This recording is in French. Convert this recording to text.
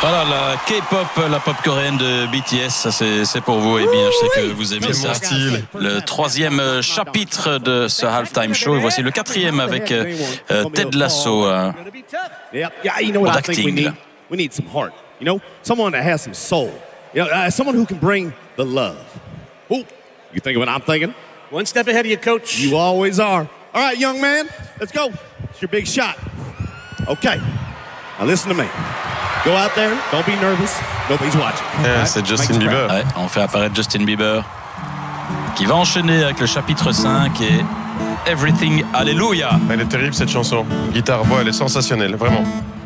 Voilà, la K-pop, la pop coréenne de BTS, ça c'est pour vous. Et bien, je sais que vous aimez ça. Style. Le 3e chapitre de ce halftime show. Et voici le 4e avec Ted Lasso au acting. We need some heart. You know, someone that has some soul. You know, someone who can bring the love. Oh, you thinking what I'm thinking? One step ahead of you, coach. You always are. All right, young man, let's go. It's your big shot. Okay, now listen to me. Go out there, don't be nervous. Nobody's watching. Yeah, c'est Justin Bieber. Ouais, on fait apparaître Justin Bieber qui va enchaîner avec le chapitre 5 et Everything Hallelujah. Elle est terrible cette chanson. Guitare-voix, elle est sensationnelle, vraiment.